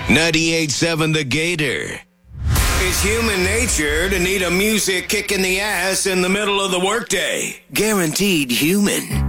98.7 The Gator. It's human nature to need a music kick in the ass in the middle of the workday. Guaranteed human.